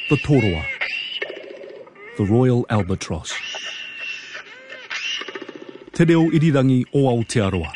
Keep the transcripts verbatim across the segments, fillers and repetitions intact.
the Toroa, the Royal Albatross. Te reo irirangi o Aotearoa.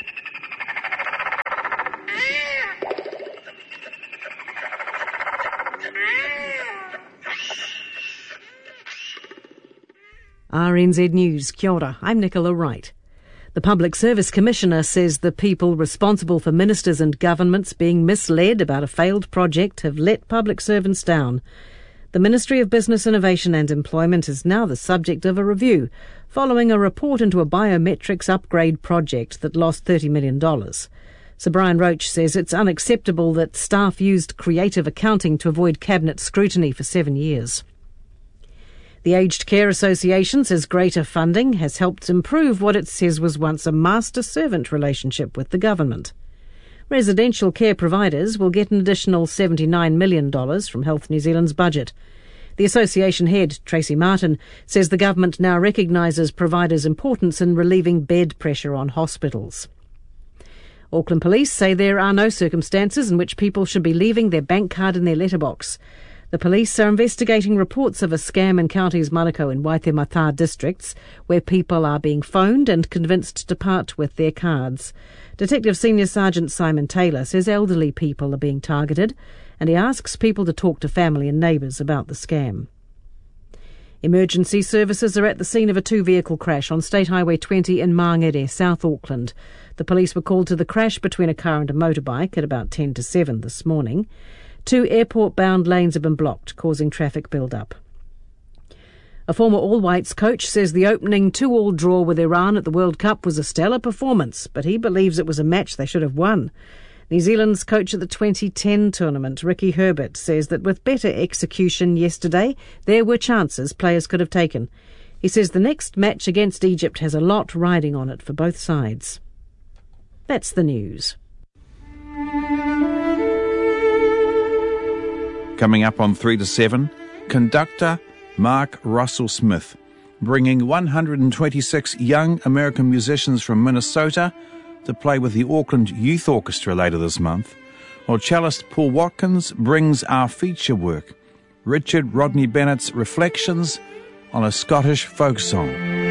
R N Z News, kia ora, I'm Nicola Wright. The Public Service Commissioner says the people responsible for ministers and governments being misled about a failed project have let public servants down. The Ministry of Business, Innovation and Employment is now the subject of a review, following a report into a biometrics upgrade project that lost thirty million dollars. Sir Brian Roach says it's unacceptable that staff used creative accounting to avoid cabinet scrutiny for seven years. The Aged Care Association says greater funding has helped improve what it says was once a master-servant relationship with the government. Residential care providers will get an additional seventy-nine million dollars from Health New Zealand's budget. The association head, Tracy Martin, says the government now recognises providers' importance in relieving bed pressure on hospitals. Auckland Police say there are no circumstances in which people should be leaving their bank card in their letterbox. The police are investigating reports of a scam in counties Manukau and Waitemata districts where people are being phoned and convinced to part with their cards. Detective Senior Sergeant Simon Taylor says elderly people are being targeted and he asks people to talk to family and neighbours about the scam. Emergency services are at the scene of a two-vehicle crash on State Highway twenty in Mangere, South Auckland. The police were called to the crash between a car and a motorbike at about ten to seven this morning. Two airport-bound lanes have been blocked, causing traffic build-up. A former All-Whites coach says the opening two-all draw with Iran at the World Cup was a stellar performance, but he believes it was a match they should have won. New Zealand's coach at the twenty ten tournament, Ricky Herbert, says that with better execution yesterday, there were chances players could have taken. He says the next match against Egypt has a lot riding on it for both sides. That's the news. Coming up on three to seven, conductor Mark Russell Smith, bringing one hundred twenty-six young American musicians from Minnesota to play with the Auckland Youth Orchestra later this month, while cellist Paul Watkins brings our feature work, Richard Rodney Bennett's Reflections on a Scottish folk song.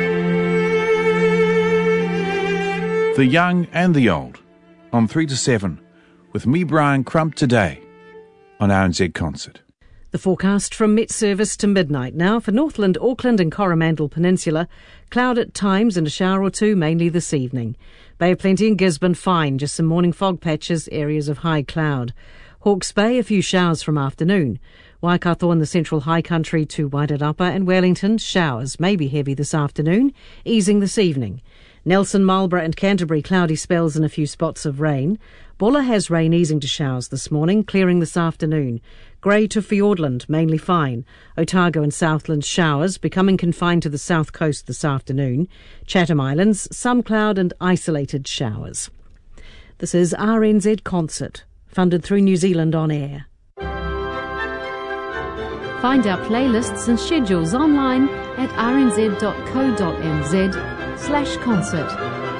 The young and the old, on three to seven, with me, Brian Crump, today on R N Z Concert. The forecast from Met Service to midnight now for Northland, Auckland and Coromandel Peninsula. Cloud at times and a shower or two mainly this evening. Bay of Plenty and Gisborne fine, just some morning fog patches, areas of high cloud. Hawke's Bay a few showers from afternoon. Waikato in the central high country to Waitarapa and Wellington showers may be heavy this afternoon, easing this evening. Nelson, Marlborough and Canterbury cloudy spells and a few spots of rain. Bulla has rain easing to showers this morning, clearing this afternoon. Grey to Fiordland, mainly fine. Otago and Southland showers, becoming confined to the south coast this afternoon. Chatham Islands, some cloud and isolated showers. This is R N Z Concert, funded through New Zealand On Air. Find our playlists and schedules online at r n z dot co dot n z slash concert.